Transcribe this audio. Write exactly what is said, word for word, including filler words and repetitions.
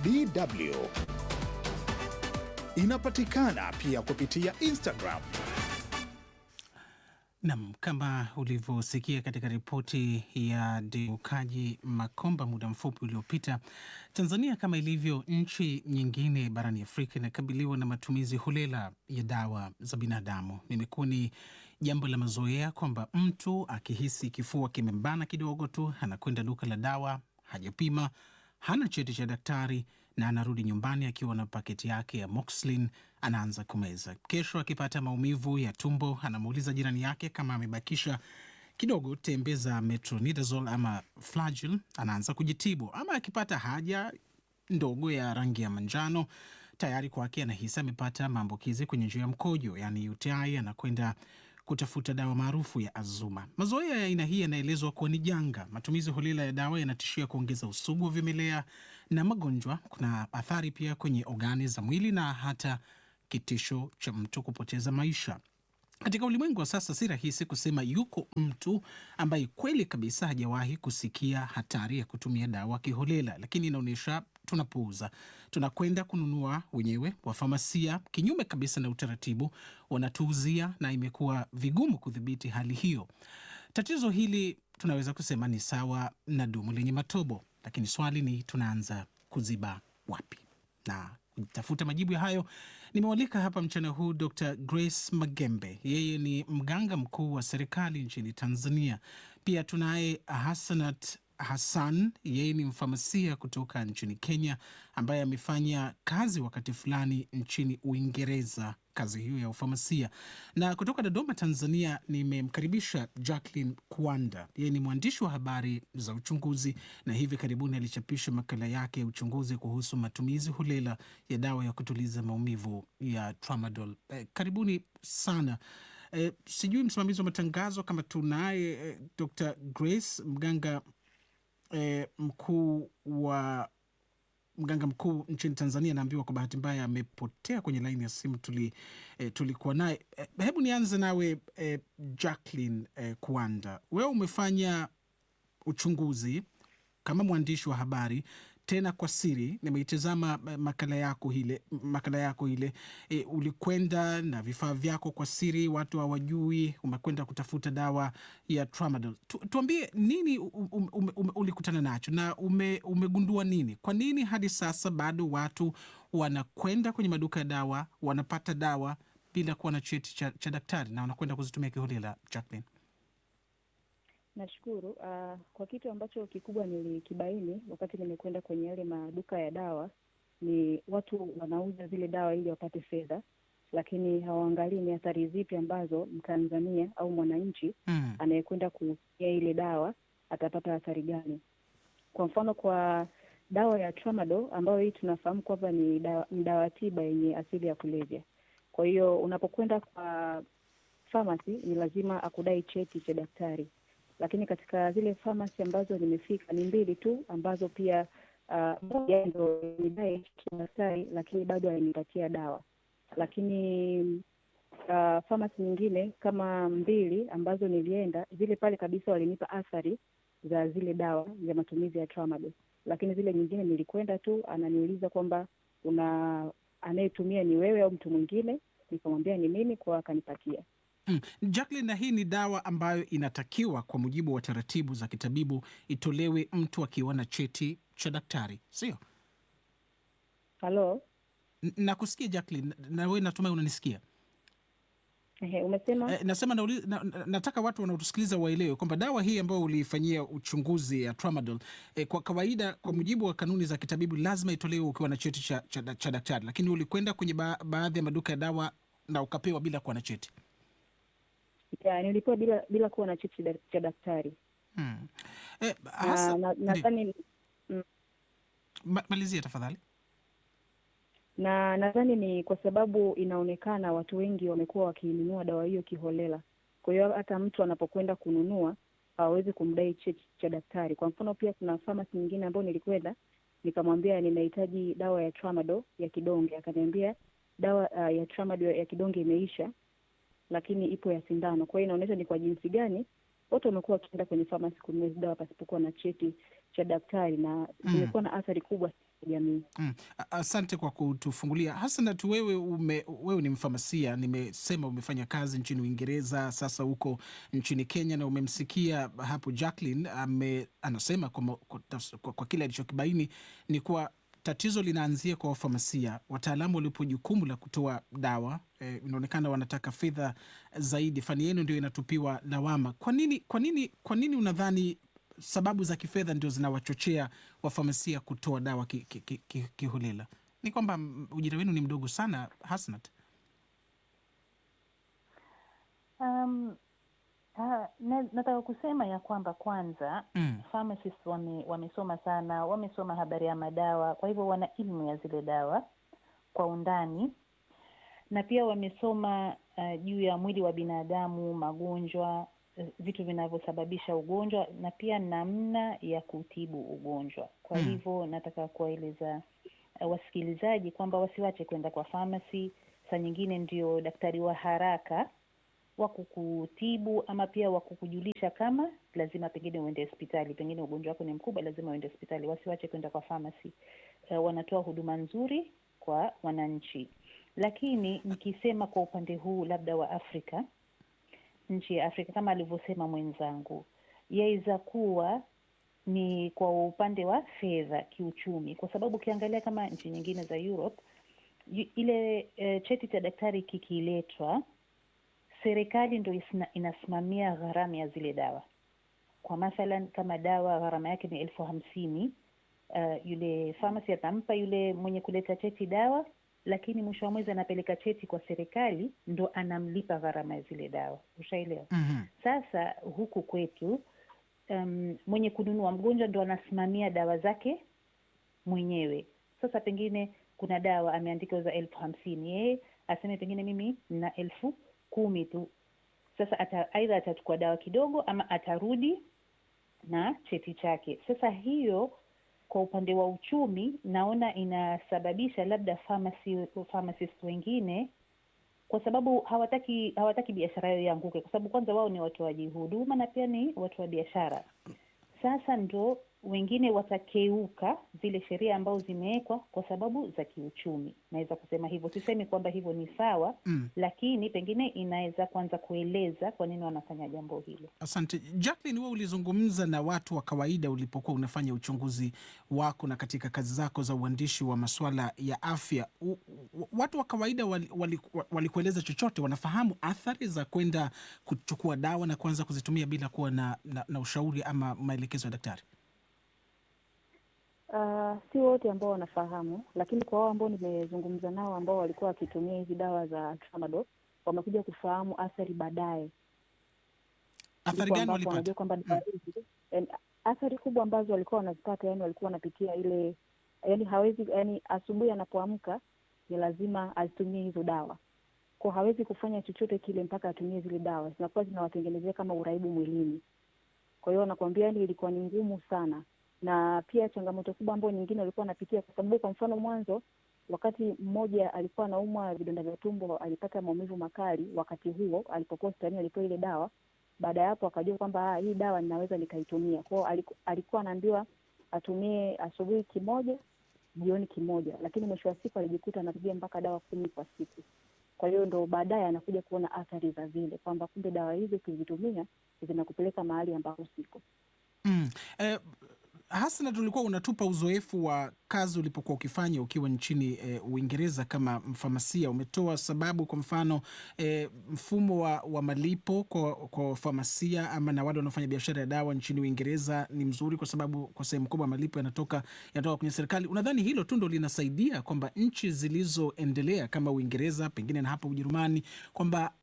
D W. Inapatikana pia kupitia Instagram. Naam, kama ulivyosikia katika ripoti ya Deukaji Makomba muda mfupi uliopita, Tanzania kama ilivyo nchi nyingine barani Afrika inakabiliwa na matumizi holela ya dawa za binadamu. Imekuwa ni jambo la mazoea kwamba mtu akihisi kifua kimembana kidogo tu anakwenda duka la dawa, hajapima, hana cheti cha daktari na anarudi nyumbani akiwa na paketi yake ya Moxilin, anaanza kumeza. Kesho akipata maumivu ya tumbo anamuuliza jirani yake kama amebakisha kidogo tembe za metronidazole ama Flagyl, anaanza kujitibu. Ama akipata haja ndogo ya rangi ya manjano, tayari kwake anahisi amepata maambukizi kwenye njia ya mkojo, yani U T I, anakwenda kutafuta dawa maarufu ya Azuma. Mazoea ya aina hii yanaelezwa kuwa ni janga. Matumizi holela ya dawa yanatishia kuongeza usugu wa vimelea na magonjwa. Kuna athari pia kwenye ogani za mwili na hata kitisho cha mtu kupoteza maisha. Katika ulimwengu wa sasa si rahisi kusema yuko mtu ambaye kweli kabisa hajawahi kusikia hatari ya kutumia dawa kiholela, lakini inaonyesha tunapuuza. Tunakwenda kununua wenyewe, wafamasia kinyume kabisa na utaratibu wanatuuzia, na imekuwa vigumu kudhibiti hali hiyo. Tatizo hili tunaweza kusema ni sawa na dumu lenye matobo, lakini swali ni tunaanza kuziba wapi? Na kutafuta majibu ya hayo nimewalika hapa mchana huu Doctor Grace Magembe. Yeye ni mganga mkuu wa serikali nchini Tanzania. Pia tunaye Hassanat Hassan, yeye ni mfamasia kutoka nchini Kenya ambaye amefanya kazi wakati fulani nchini Uingereza, kazi hiyo ya ufamasia. Na kutoka Dodoma, Tanzania, nimemkaribisha Jacqueline Kuanda. Yeye ni mwandishi wa habari za uchunguzi na hivi karibuni alichapisha makala yake ya uchunguzi kuhusu matumizi holela ya dawa ya kutuliza maumivu ya Tramadol. Eh, karibuni sana. Eh, sijui msimamizi wa matangazo kama tunaye eh, Doctor Grace, mganga eh, mkuu wa mganga mkuu nchini Tanzania. Naambiwa kwa bahati mbaya amepotea kwenye laini ya simu, tuli eh, tulikuwa naye. Eh, hebu nianze nawe eh, Jacqueline eh, Kuanda, wewe umefanya uchunguzi kama mwandishi wa habari tena kwa siri. Nimeitazama makala yako ile makala yako ile e, ulikwenda na vifaa vyako kwa siri, watu hawajui, umekwenda kutafuta dawa ya Tramadol. Tu, tuambie nini um, um, um, ulikutana nacho na ume, umegundua nini? Kwa nini hadi sasa bado watu wanakwenda kwenye maduka ya dawa wanapata dawa bila kuwa na cheti cha, cha daktari na wanakwenda kuzitumia kiholela, Jacqueline? Nashukuru. Uh, kwa kitu ambacho kikubwa nilikibaini wakati nimekwenda kwenye yale maduka ya dawa ni watu wanauza zile dawa ili wapate fedha, lakini hawaangalii ni athari zipi ambazo Mtanzania au mwananchi mm. anayekwenda kutumia ile dawa atapata athari gani. Kwa mfano, kwa dawa ya Tramadol ambayo hii tunafahamu kwamba ni dawa, ni dawa tiba yenye asili ya kulevya. Kwa hiyo unapokwenda kwa pharmacy ni lazima akudai cheti cha daktari. Lakini katika zile pharmacy ambazo nimefika ni mbili tu ambazo pia moja uh, ndio nidai daktari lakini bado hainipatia dawa. Lakini uh, pharmacy nyingine kama mbili ambazo nilienda, zile pale kabisa walinipa athari za zile dawa za matumizi ya Tramadol. Lakini zile nyingine nilikwenda tu, ananiuliza kwamba una anayetumia ni wewe au mtu mwingine, nikamwambia ni mimi, kwa akanipatia. Mm. Jacqueline, na hii ni dawa ambayo inatakiwa kwa mujibu wa taratibu za kitabibu itolewe mtu akiwa na cheti cha daktari, sio? Halo? Nakusikia Jacqueline, na wewe natumai unanisikia. Ehe, umesema? Eh, nasema na, na, nataka watu wanaotusikiliza waelewe kwamba dawa hii ambayo uliifanyia uchunguzi ya Tramadol eh, kwa kawaida kwa mujibu wa kanuni za kitabibu lazima itolewe ukiwa na cheti cha, cha, cha daktari, lakini ulikwenda kwenye ba, baadhi ya maduka ya dawa na ukapewa bila kuwa na cheti. Ya, nilipewa bila bila kuwa na cheti cha daktari. Hmm. Eh, hasa na nadhani mm, ma, malizia tafadhali. Na nadhani ni kwa sababu inaonekana watu wengi wamekuwa wakinunua dawa hiyo kiholela. Kwa hiyo hata mtu anapokwenda kununua hawezi kumdai cheti cha daktari. Kwa mfano, pia kuna pharmacy nyingine ambayo nilikwenda nikamwambia ninahitaji dawa ya Tramadol ya kidonge, akaniambia dawa uh, ya Tramadol ya kidonge imeisha, lakini ipo ya sindano. Kwa hiyo inaonyesha ni kwa jinsi gani wote wamekuwa wakienda kwenye famasi kununua hizi dawa pasipokuwa na cheti cha daktari, na zimekuwa na athari kubwa kwa jamii. Mm. Asante kwa kutufungulia. Hasanat, wewe ume, wewe ni mfamasia, nimesema umefanya kazi nchini Uingereza, sasa uko nchini Kenya, na umemsikia hapo Jacqueline ame, anasema kwa, kwa, kwa, kwa kile alichokibaini ni kuwa tatizo linaanzia kwa wafamasia. Wataalamu walipo jukumu la kutoa dawa, eh, inaonekana wanataka fedha zaidi. Fani yenu ndio inatupiwa lawama. Kwa nini, kwa nini, kwa nini unadhani sababu za kifedha ndio zinawachochea wafamasia kutoa dawa kiholela? ki, ki, ki, ki ni kwamba ujira wenu ni mdogo sana, Hasnat? Um, uh, nataka kusema ya kwamba kwanza mm. pharmacists wame, wamesoma sana, wamesoma habari ya madawa, kwa hivyo wana elimu ya zile dawa kwa undani, na pia wamesoma uh, juu ya mwili wa binadamu, magonjwa, vitu vinavyosababisha ugonjwa na pia namna ya kutibu ugonjwa. Kwa mm. hivyo nataka kuwaeleza uh, wasikilizaji kwamba wasiwache kwenda kwa pharmacy. Saa nyingine ndio daktari wa haraka wa kukutibu, ama pia wa kukujulisha kama lazima pengine uende hospitali, pengine ugonjwa wako ni mkubwa, lazima uende hospitali. Wasiwache kwenda kwa pharmacy. Uh, wanatoa huduma nzuri kwa wananchi. Lakini nikisema kwa upande huu labda wa Afrika, nchi ya Afrika kama alivyosema mwenzangu, yaweza kuwa ni kwa upande wa fedha, kiuchumi, kwa sababu ukiangalia kama nchi nyingine za Europe, ile e, cheti cha daktari kikiletwa, serikali ndio inasimamia gharama ya zile dawa. Kwa mathalan kama dawa gharama yake ni elfu hamsini, uh, yule pharmacy atampa yule mwenye kuleta cheti dawa, lakini mwisho wa mwezi anapeleka cheti kwa serikali, ndo anamlipa gharama ya zile dawa. Ushaelewa? Mm-hmm. Sasa huku kwetu um, mwenye kununua, mgonjwa ndo anasimamia dawa zake mwenyewe. Sasa pengine kuna dawa ameandika za elfu hamsini, yeye aseme pengine mimi na elfu kumi tu. Sasa ata, aidha atachukua dawa kidogo ama atarudi na cheti chake. Sasa hiyo kwa upande wa uchumi naona inasababisha labda pharmacy, pharmacist wengine, kwa sababu hawataki hawataki biashara yao ianguke, kwa sababu kwanza wao ni watoaji huduma na pia ni watu wa biashara. Sasa ndo wengine watakeuka zile sheria ambazo zimewekwa kwa sababu za kiuchumi. Naweza kusema hivyo. Sisemi kwamba hivyo ni sawa, mm. lakini pengine inaweza kwanza kueleza kwa nini wanafanya jambo hilo. Asante. Jacqueline, wewe ulizungumza na watu wa kawaida ulipokuwa unafanya uchunguzi wako na katika kazi zako za uandishi wa masuala ya afya. U, u, watu wa kawaida walikueleza wali, wali chochote? Wanafahamu athari za kwenda kuchukua dawa na kuanza kuzitumia bila kuwa na, na, na ushauri ama maelekezo ya daktari? Uh, si wote ambao wanafahamu, lakini kwa wao ambao nimezungumza nao ambao walikuwa wakitumia hizi dawa za tramadol, wamekuja kufahamu athari baadaye. Athari gani walipata? Wanajua kwamba dawa hizi, hmm. athari kubwa ambazo walikuwa wanazipata, yani walikuwa wanapitia ile, yani hawezi, yani asubuhi anapoamka ni lazima azitumie hizo dawa. Kwa hawezi kufanya chochote kile mpaka atumie zile dawa. Zinakuwa zinawatengenezea kama uraibu mwilini. Kwa hiyo wanakuambia ni ilikuwa ni ngumu sana. Na pia changamoto kubwa ambayo nyingine walikuwa wanapitia, kwa sababu kwa mfano mwanzo wakati mmoja alikuwa anaumwa vidonda vya tumbo, alipata maumivu makali, wakati huo alipokuwa hospitalini alipewa ile dawa. Baada ya hapo akajua kwamba hii dawa ninaweza nikaitumia. Kwa hiyo alikuwa anaambiwa atumie asubuhi kimoja, jioni kimoja, lakini mwisho wa siku alijikuta anapiga mpaka dawa kumi kwa siku. Kwa hiyo ndo baadaye anakuja kuona athari za vile, kwamba kumbe dawa hizi ukizitumia zinakupeleka mahali ambapo siko. Mm. Eh, Hasana, tulikuwa unatupa uzoefu wa kazi ulipokuwa ukifanya ukiwa nchini e, Uingereza kama mfamasia. Umetoa sababu, kwa mfano e, mfumo wa, wa malipo kwa, kwa famasia ama na wale wanaofanya biashara ya dawa nchini Uingereza ni mzuri, kwa sababu kwa sehemu kubwa malipo yanatoka yanatoka kwenye serikali. Unadhani hilo tu ndo linasaidia kwamba nchi zilizoendelea kama Uingereza pengine na hapa Ujerumani kwamba